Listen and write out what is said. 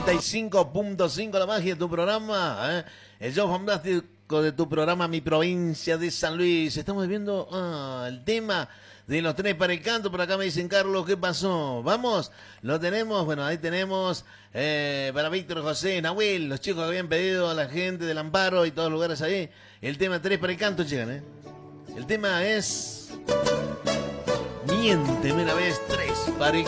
95.5, la magia de tu programa, el show fantástico de tu programa, Mi Provincia de San Luis. Estamos viendo el tema de los tres para el canto. Por acá me dicen, Carlos, ¿qué pasó? Vamos, lo tenemos. Bueno, ahí tenemos para Víctor, José, Nahuel, los chicos que habían pedido a la gente del Amparo y todos los lugares ahí. El tema tres para el canto, llegan, El tema es Miénteme una vez, tres para el